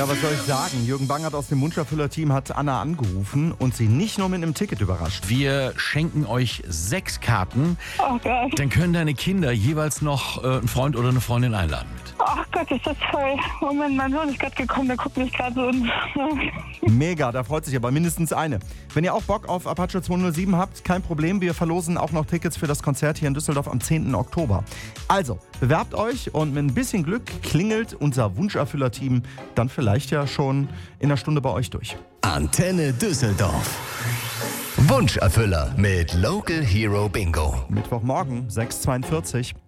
Ja, was soll ich sagen? Jürgen Bangert aus dem Wunscherfüller-Team hat Anna angerufen und sie nicht nur mit einem Ticket überrascht. Wir schenken euch 6 Karten. Oh Gott. Dann können deine Kinder jeweils noch einen Freund oder eine Freundin einladen mit. Ach Gott, ist das toll. Moment, mein Sohn ist gerade gekommen, der guckt mich gerade so an. Mega, da freut sich aber mindestens eine. Wenn ihr auch Bock auf Apache 207 habt, kein Problem. Wir verlosen auch noch Tickets für das Konzert hier in Düsseldorf am 10. Oktober. Also, bewerbt euch und mit ein bisschen Glück klingelt unser Wunscherfüller-Team dann vielleicht ja schon in einer Stunde bei euch durch. Antenne Düsseldorf. Wunscherfüller mit Local Hero Bingo. Mittwochmorgen, 6:42.